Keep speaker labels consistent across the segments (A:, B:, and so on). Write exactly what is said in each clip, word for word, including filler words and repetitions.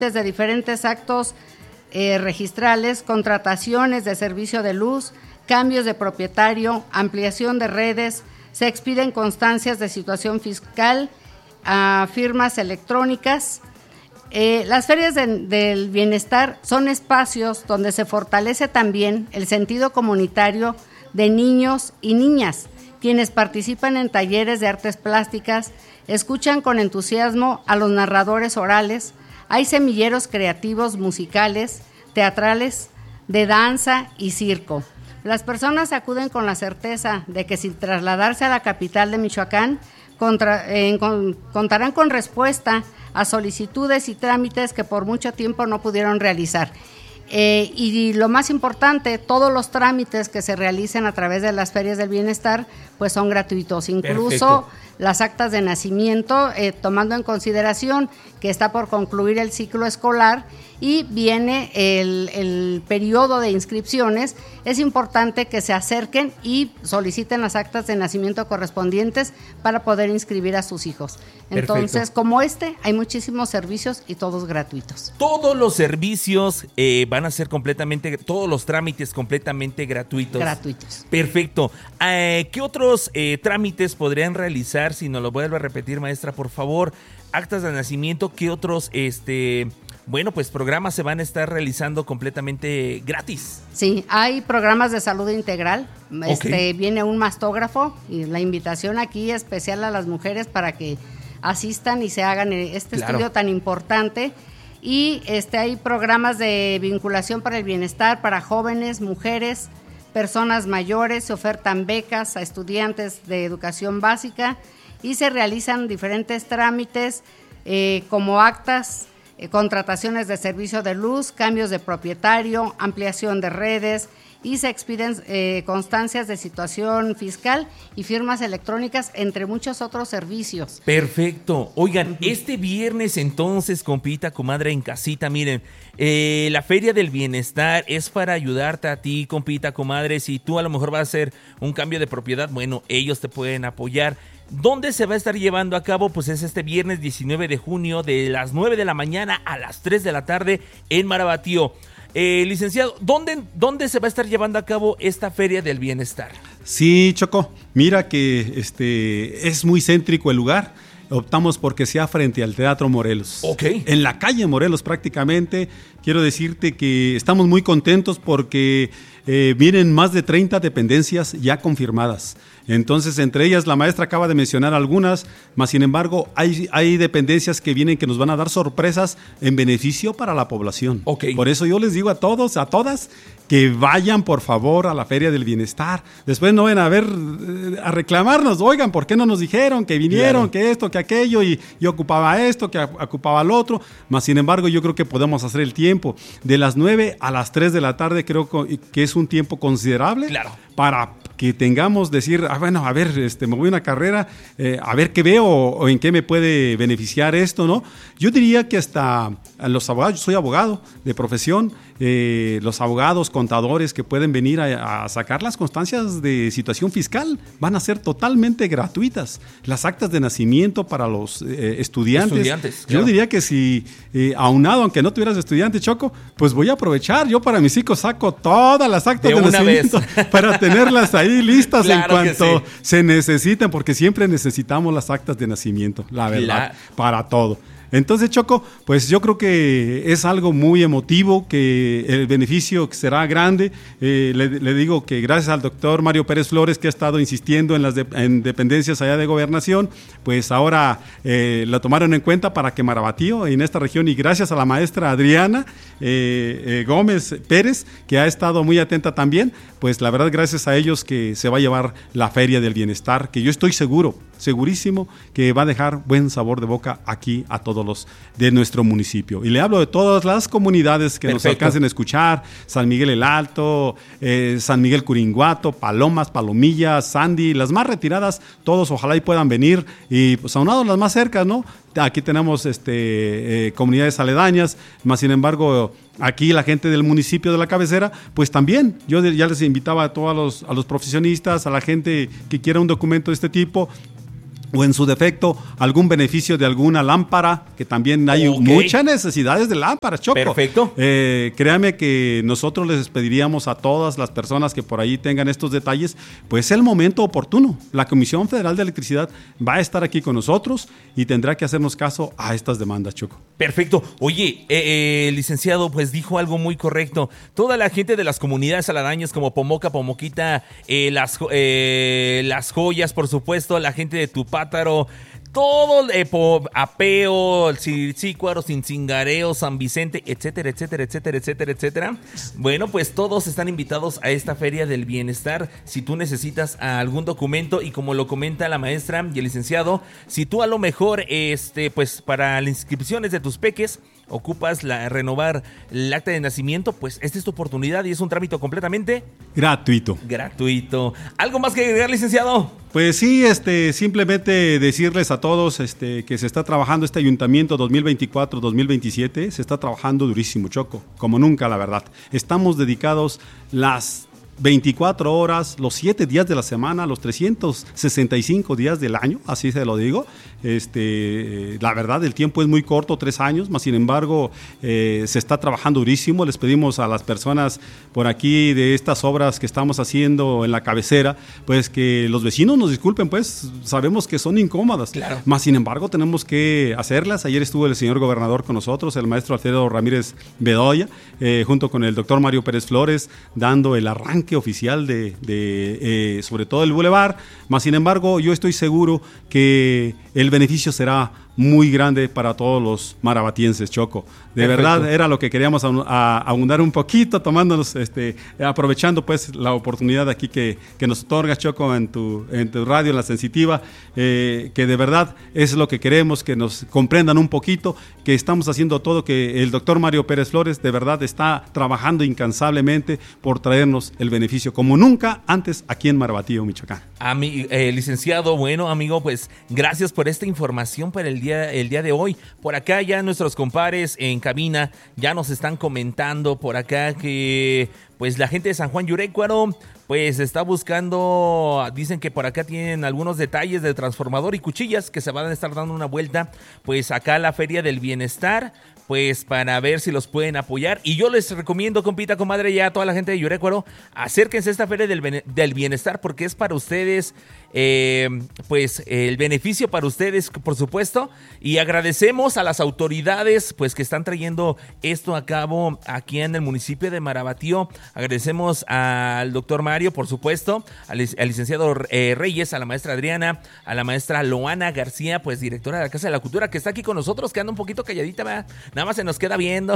A: de diferentes actos eh, registrales, contrataciones de servicio de luz, cambios de propietario, ampliación de redes, se expiden constancias de situación fiscal, a firmas electrónicas. Eh, las ferias de, del bienestar son espacios donde se fortalece también el sentido comunitario de niños y niñas, quienes participan en talleres de artes plásticas, escuchan con entusiasmo a los narradores orales, hay semilleros creativos musicales, teatrales, de danza y circo. Las personas acuden con la certeza de que sin trasladarse a la capital de Michoacán, contra, eh, con, contarán con respuesta a solicitudes y trámites que por mucho tiempo no pudieron realizar. Eh, y lo más importante, todos los trámites que se realicen a través de las ferias del bienestar, pues son gratuitos, incluso Perfecto. Las actas de nacimiento, eh, tomando en consideración que está por concluir el ciclo escolar y viene el, el periodo de inscripciones, es importante que se acerquen y soliciten las actas de nacimiento correspondientes para poder inscribir a sus hijos. Entonces, Perfecto. Como este, hay muchísimos servicios y todos gratuitos.
B: Todos los servicios eh, van a ser completamente, todos los trámites completamente gratuitos.
A: Gratuitos.
B: Perfecto. Eh, ¿Qué otros eh, trámites podrían realizar? Si nos lo vuelve a repetir, maestra, por favor. Actas de nacimiento, ¿qué otros, este, bueno, pues programas se van a estar realizando completamente gratis?
A: Sí, hay programas de salud integral.
B: Okay.
A: Este, viene un mastógrafo y la invitación aquí especial a las mujeres para que asistan y se hagan este claro. estudio tan importante. Y este, hay programas de vinculación para el bienestar para jóvenes, mujeres, personas mayores, se ofertan becas a estudiantes de educación básica y se realizan diferentes trámites eh, como actas, eh, contrataciones de servicio de luz, cambios de propietario, ampliación de redes y se expiden eh, constancias de situación fiscal y firmas electrónicas, entre muchos otros servicios.
B: Perfecto. Oigan, este viernes entonces, compita, comadre, en casita, miren, eh, la Feria del Bienestar es para ayudarte a ti, compita, comadre. Si tú a lo mejor vas a hacer un cambio de propiedad, bueno, ellos te pueden apoyar. ¿Dónde se va a estar llevando a cabo? Pues es este viernes diecinueve de junio de las nueve de la mañana a las tres de la tarde en Marabatío. Eh, licenciado, ¿dónde, ¿dónde se va a estar llevando a cabo esta Feria del Bienestar?
C: Sí, Choco, mira que este es muy céntrico el lugar. Optamos porque sea frente al Teatro Morelos.
B: Ok.
C: En la calle Morelos prácticamente. Quiero decirte que estamos muy contentos porque eh, vienen más de treinta dependencias ya confirmadas. Entonces, entre ellas, la maestra acaba de mencionar algunas, mas sin embargo, hay, hay dependencias que vienen que nos van a dar sorpresas en beneficio para la población.
B: Okay.
C: Por eso yo les digo a todos, a todas, que vayan por favor a la Feria del Bienestar. Después no ven a ver, a reclamarnos, oigan, ¿por qué no nos dijeron que vinieron, claro. que esto, que aquello, y yo ocupaba esto, que ocupaba lo otro? Mas sin embargo, yo creo que podemos hacer el tiempo. De las nueve a las tres de la tarde creo que es un tiempo considerable.
B: Claro.
C: Para que tengamos decir, ah, bueno, a ver, este, me voy a una carrera, eh, a ver qué veo o, o en qué me puede beneficiar esto, ¿no? Yo diría que hasta los abogados, yo soy abogado de profesión, eh, los abogados, contadores que pueden venir a, a sacar las constancias de situación fiscal van a ser totalmente gratuitas. Las actas de nacimiento para los eh, estudiantes.
B: Estudiantes,
C: claro. Yo diría que si eh, aunado, aunque no tuvieras estudiante, Choco, pues voy a aprovechar. Yo para mis hijos saco todas las actas de,
B: de una
C: nacimiento
B: vez.
C: para tenerlas ahí listas
B: Claro
C: en cuanto
B: sí.
C: se necesiten, porque siempre necesitamos las actas de nacimiento, la verdad, la... para todo. Entonces, Choco, pues yo creo que es algo muy emotivo, que el beneficio será grande. Eh, le, le digo que gracias al doctor Mario Pérez Flores, que ha estado insistiendo en las de, en dependencias allá de gobernación, pues ahora eh, lo tomaron en cuenta para que Marabatío, en esta región, y gracias a la maestra Adriana eh, eh, Gómez Pérez, que ha estado muy atenta también, pues la verdad, gracias a ellos que se va a llevar la Feria del Bienestar, que yo estoy seguro, segurísimo, que va a dejar buen sabor de boca aquí a todos los de nuestro municipio. Y le hablo de todas las comunidades que Perfecto. Nos alcancen a escuchar: San Miguel el Alto, eh, San Miguel Curinguato, Palomas, Palomillas, Sandy, las más retiradas, todos ojalá y puedan venir, y pues aunados las más cercas, ¿no? Aquí tenemos este, eh, comunidades aledañas, más sin embargo, aquí la gente del municipio de la cabecera, pues también, yo ya les invitaba a todos los, a los profesionistas, a la gente que quiera un documento de este tipo, o en su defecto algún beneficio de alguna lámpara, que también hay okay. muchas necesidades de lámparas, Choco.
B: Perfecto.
C: Eh, créame que nosotros les pediríamos a todas las personas que por ahí tengan estos detalles, pues el momento oportuno. La Comisión Federal de Electricidad va a estar aquí con nosotros y tendrá que hacernos caso a estas demandas, Choco.
B: Perfecto. Oye, eh, eh, licenciado, pues dijo algo muy correcto. Toda la gente de las comunidades aledañas como Pomoca, Pomoquita, eh, las, eh, las Joyas, por supuesto, la gente de Tupátaro, todo, eh, po, Apeo, Cirícuaro, Cincingareo, San Vicente, etcétera, etcétera, etcétera, etcétera, etcétera. Bueno, pues todos están invitados a esta Feria del Bienestar. Si tú necesitas algún documento, y como lo comenta la maestra y el licenciado, si tú a lo mejor, este, pues para las inscripciones de tus peques, ocupas la, renovar el acta de nacimiento, pues esta es tu oportunidad y es un trámite completamente
C: gratuito.
B: Gratuito. ¿Algo más que agregar, licenciado?
C: Pues sí, este, simplemente decirles a todos este, que se está trabajando este ayuntamiento dos mil veinticuatro dos mil veintisiete, se está trabajando durísimo, Choco, como nunca, la verdad. Estamos dedicados las veinticuatro horas, los siete días de la semana, los trescientos sesenta y cinco días del año, así se lo digo. Este, la verdad, el tiempo es muy corto, tres años, más sin embargo, eh, se está trabajando durísimo. Les pedimos a las personas por aquí de estas obras que estamos haciendo en la cabecera, pues que los vecinos nos disculpen, pues sabemos que son incómodas,
B: claro.
C: Más sin embargo, tenemos que hacerlas. Ayer estuvo el señor gobernador con nosotros, el maestro Alfredo Ramírez Bedoya, eh, junto con el doctor Mario Pérez Flores, dando el arranque oficial de, de eh, sobre todo el bulevar. Más sin embargo, yo estoy seguro que el beneficio será muy grande para todos los marabatienses, Choco. De Perfecto. Verdad, era lo que queríamos abundar un poquito, tomándonos, este, aprovechando pues la oportunidad aquí que, que nos otorgas, Choco, en tu, en tu radio, en La Sensitiva, eh, que de verdad es lo que queremos, que nos comprendan un poquito, que estamos haciendo todo, que el doctor Mario Pérez Flores de verdad está trabajando incansablemente por traernos el beneficio como nunca antes aquí en Marabatío, Michoacán.
B: A mi, eh, licenciado, bueno, amigo, pues gracias por esta información para el día, el día de hoy. Por acá ya nuestros compadres en cabina ya nos están comentando por acá que pues la gente de San Juan Yurecuaro pues está buscando, dicen que por acá tienen algunos detalles de transformador y cuchillas que se van a estar dando una vuelta pues acá a la Feria del Bienestar, pues para ver si los pueden apoyar. Y yo les recomiendo, compita, comadre, ya a toda la gente de Yurecuaro, acérquense a esta Feria del, del Bienestar porque es para ustedes, eh, pues el beneficio para ustedes, por supuesto. Y agradecemos a las autoridades pues que están trayendo esto a cabo aquí en el municipio de Marabatío. Agradecemos al doctor Mario, por supuesto, al, al licenciado eh, Reyes, a la maestra Adriana, a la maestra Loana García, pues directora de la Casa de la Cultura, que está aquí con nosotros, que anda un poquito calladita, ¿verdad? Nada más se nos queda viendo.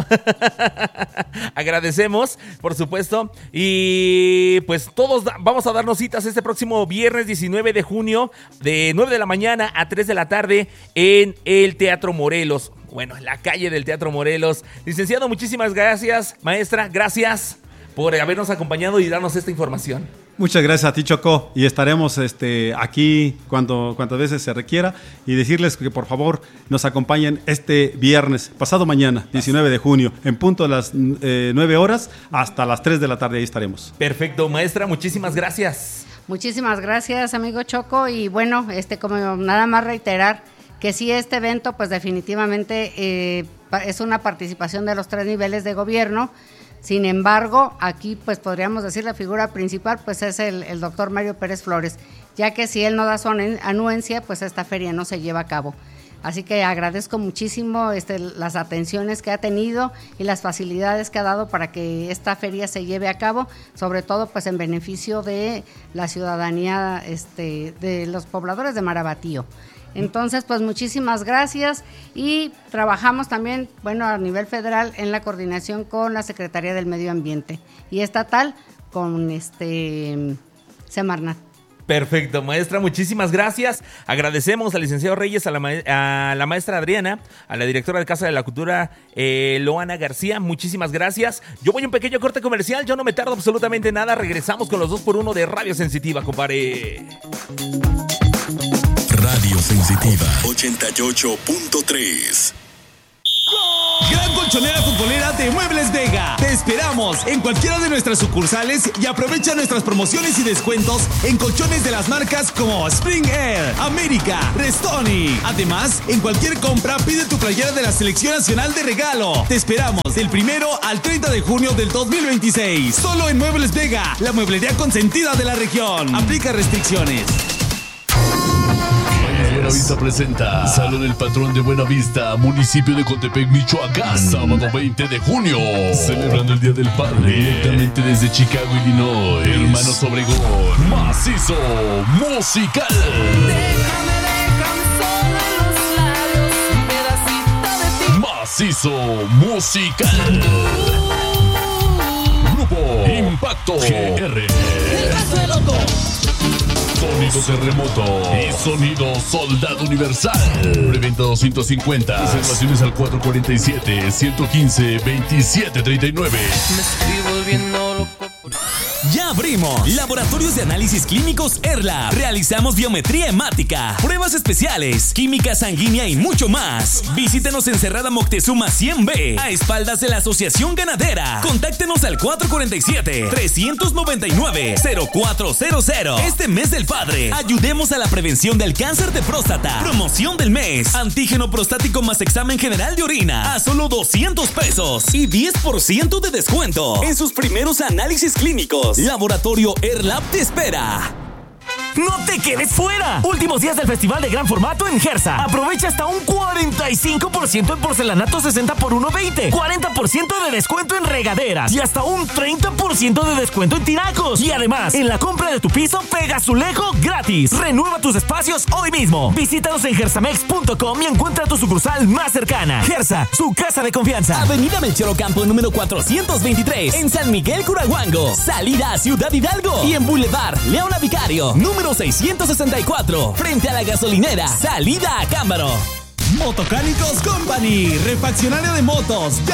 B: Agradecemos, por supuesto. Y pues todos da- vamos a darnos citas este próximo viernes diecinueve de junio, de nueve de la mañana a tres de la tarde en el Teatro Morelos. Bueno, en la calle del Teatro Morelos. Licenciado, muchísimas gracias. Maestra, gracias por habernos acompañado y darnos esta información.
C: Muchas gracias a ti, Choco, y estaremos este, aquí cuando, cuantas veces se requiera, y decirles que por favor nos acompañen este viernes, pasado mañana, diecinueve de junio, en punto de las eh, nueve horas hasta las tres de la tarde, ahí estaremos.
B: Perfecto, maestra, muchísimas gracias.
A: Muchísimas gracias, amigo Choco, y bueno, este como nada más reiterar que sí, este evento pues definitivamente eh, es una participación de los tres niveles de gobierno. Sin embargo, aquí pues podríamos decir la figura principal pues es el, el doctor Mario Pérez Flores, ya que si él no da su anuencia, pues esta feria no se lleva a cabo. Así que agradezco muchísimo este, las atenciones que ha tenido y las facilidades que ha dado para que esta feria se lleve a cabo, sobre todo pues en beneficio de la ciudadanía, este, de los pobladores de Marabatío. Entonces, pues muchísimas gracias y trabajamos también, bueno, a nivel federal en la coordinación con la Secretaría del Medio Ambiente y estatal con este Semarnat.
B: Perfecto, maestra, muchísimas gracias. Agradecemos al licenciado Reyes, a la, ma- a la maestra Adriana, a la directora de Casa de la Cultura, eh, Loana García, muchísimas gracias. Yo voy a un pequeño corte comercial, yo no me tardo absolutamente nada, regresamos con los dos por uno de Radio Sensitiva, compadre.
D: Radio Sensitiva ochenta y ocho punto tres.
E: Gran colchonera futbolera de Muebles Vega. Te esperamos en cualquiera de nuestras sucursales y aprovecha nuestras promociones y descuentos en colchones de las marcas como Spring Air, América, Restoni. Además, en cualquier compra pide tu playera de la Selección Nacional de regalo. Te esperamos del primero al treinta de junio del dos mil veintiséis. Solo en Muebles Vega, la mueblería consentida de la región. Aplica restricciones.
D: Buenavista presenta Salón El Patrón de Buenavista, municipio de Contepec, Michoacán. Sábado veinte de junio, celebrando el Día del Padre. Directamente desde Chicago, Illinois. Hermanos Obregón, macizo musical.
F: Déjame, déjame solo en los labios, un pedacito de ti.
D: Macizo musical. Grupo Impacto G R.
F: El brazo de loco.
D: Sonido Terremoto y Sonido Soldado Universal. Preventa doscientos cincuenta. Reservaciones al cuatro cuatro siete, uno uno cinco, veintisiete treinta y nueve.
F: Me estoy volviendo loco.
G: Ya abrimos. Laboratorios de Análisis Clínicos ERLAB. Realizamos biometría hemática, pruebas especiales, química sanguínea y mucho más. Visítenos en Cerrada Moctezuma cien B, a espaldas de la Asociación Ganadera. Contáctenos al cuatro cuatro siete, tres nueve nueve, cero cuatro cero cero. Este mes del padre, ayudemos a la prevención del cáncer de próstata. Promoción del mes. Antígeno prostático más examen general de orina a solo doscientos pesos y diez por ciento de descuento en sus primeros análisis clínicos. Laboratorio ERLAB te espera. ¡No te quedes fuera! Últimos días del Festival de Gran Formato en Gersa. Aprovecha hasta un cuarenta y cinco por ciento en porcelanato sesenta por uno veinte, cuarenta por ciento de descuento en regaderas y hasta un treinta por ciento de descuento en tinacos. Y además, en la compra de tu piso, pega azulejo gratis. Renueva tus espacios hoy mismo. Visítanos en gersamex punto com y encuentra tu sucursal más cercana. Gersa, su casa de confianza. Avenida Melchor Ocampo, número cuatrocientos veintitrés, en San Miguel, Curahuango. Salida a Ciudad Hidalgo. Y en Boulevard Leona Vicario, número seiscientos sesenta y cuatro, frente a la gasolinera. Salida a Cámbaro.
E: Motocánicos Company, refaccionario de motos. Ya